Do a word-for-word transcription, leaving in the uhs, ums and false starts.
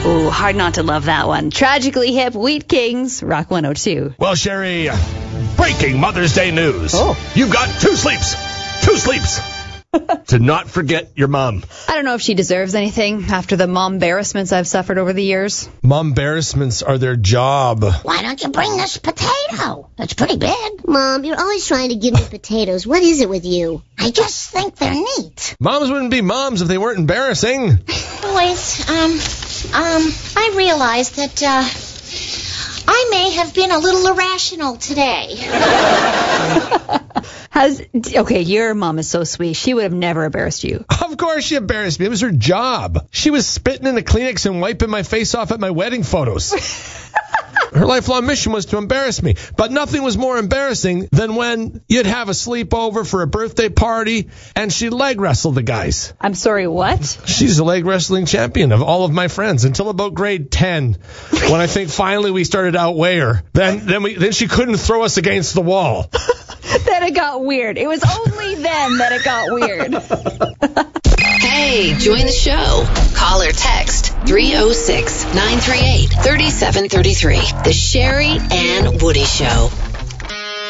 Ooh, hard not to love that one. Tragically Hip, Wheat Kings, Rock one oh two. Well, Sherry, breaking Mother's Day news. Oh. You've got two sleeps. Two sleeps. To not forget your mom. I don't know if she deserves anything after the mom embarrassments I've suffered over the years. Mom embarrassments are their job. Why don't you bring this potato? It's pretty big. Mom, you're always trying to give me potatoes. What is it with you? I just think they're neat. Moms wouldn't be moms if they weren't embarrassing. Boys, um, um, I realized that, uh, I may have been a little irrational today. Has okay, your mom is so sweet. She would have never embarrassed you. Of course she embarrassed me. It was her job. She was spitting in the Kleenex and wiping my face off at my wedding photos. Her lifelong mission was to embarrass me. But nothing was more embarrassing than when you'd have a sleepover for a birthday party and she'd leg wrestle the guys. I'm sorry, what? She's a leg wrestling champion of all of my friends until about grade ten, when I think finally we started to outweigh her. Then, then, we, then she couldn't throw us against the wall. Then it got weird. It was only then that it got weird. Hey, join the show. Call or text three oh six, nine three eight, three seven three three. The Sherry and Woody Show.